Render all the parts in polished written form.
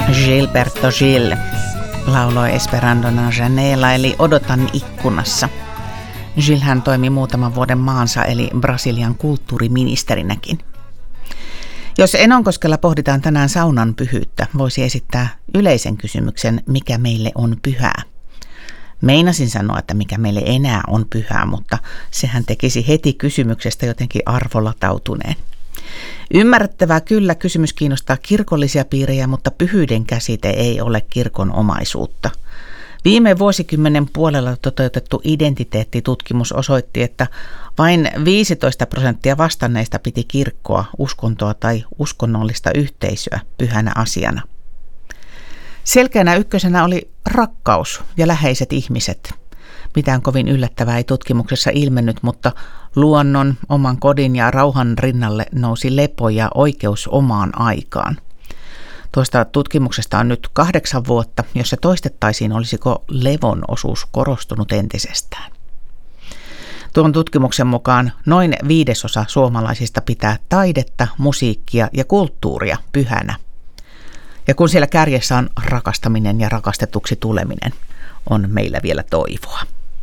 Gilberto Gil lauloi Esperandona Janela eli Odotan ikkunassa. Gilhän toimi muutaman vuoden maansa eli Brasilian kulttuuriministerinäkin. Jos Enonkoskella pohditaan tänään saunan pyhyyttä, voisi esittää yleisen kysymyksen, mikä meille on pyhää. Meinasin sanoa, että mikä meille enää on pyhää, mutta sehän tekisi heti kysymyksestä jotenkin arvolatautuneen. Ymmärrettävää kyllä, kysymys kiinnostaa kirkollisia piirejä, mutta pyhyyden käsite ei ole kirkon omaisuutta. Viime vuosikymmenen puolella toteutettu identiteettitutkimus osoitti, että vain 15% vastanneista piti kirkkoa, uskontoa tai uskonnollista yhteisöä pyhänä asiana. Selkeänä ykkösenä oli rakkaus ja läheiset ihmiset. Mitään kovin yllättävää ei tutkimuksessa ilmennyt, mutta luonnon, oman kodin ja rauhan rinnalle nousi lepo ja oikeus omaan aikaan. Tuosta tutkimuksesta on nyt 8 vuotta. Jos se toistettaisiin, olisiko levon osuus korostunut entisestään? Tuon tutkimuksen mukaan noin 1/5 suomalaisista pitää taidetta, musiikkia ja kulttuuria pyhänä. Ja kun siellä kärjessä on rakastaminen ja rakastetuksi tuleminen, on meillä vielä toivoa.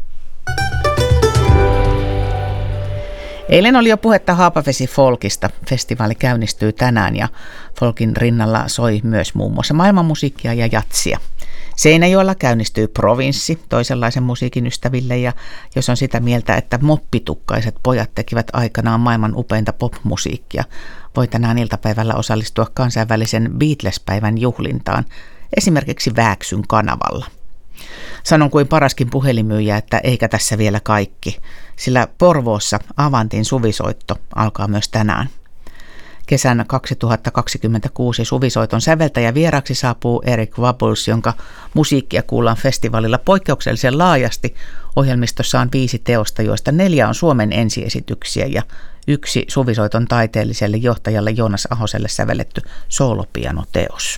Eilen oli jo puhetta Haapavesi Folkista. Festivaali käynnistyy tänään ja folkin rinnalla soi myös muun muassa maailmanmusiikkia ja jatsia. Seinäjoella käynnistyy Provinssi toisenlaisen musiikin ystäville ja jos on sitä mieltä, että moppitukkaiset pojat tekivät aikanaan maailman upeinta popmusiikkia, voi tänään iltapäivällä osallistua kansainvälisen Beatles-päivän juhlintaan, esimerkiksi Vääksyn kanavalla. Sanon kuin paraskin puhelinmyyjä, että eikä tässä vielä kaikki, sillä Porvoossa Avantin suvisoitto alkaa myös tänään. Kesän 2026 suvisoiton säveltäjä vieraaksi saapuu Eric Wabbles, jonka musiikkia kuullaan festivaalilla poikkeuksellisen laajasti. Ohjelmistossa on 5 teosta, joista 4 on Suomen ensiesityksiä ja 1 suvisoiton taiteelliselle johtajalle Joonas Ahoselle sävelletty soolopianoteos.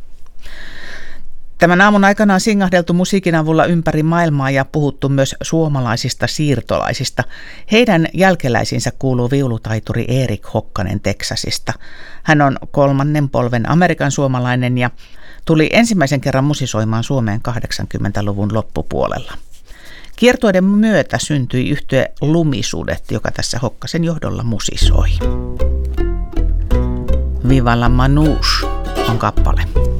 Tämän aamun aikana on singahdeltu musiikin avulla ympäri maailmaa ja puhuttu myös suomalaisista siirtolaisista. Heidän jälkeläisinsä kuuluu viulutaituri Erik Hokkanen Teksasista. Hän on 3. polven Amerikan suomalainen ja tuli ensimmäisen kerran musisoimaan Suomeen 80-luvun loppupuolella. Kiertueiden myötä syntyi yhtye Lumisudet, joka tässä Hokkasen johdolla musisoi. Viva la Manouche on kappale.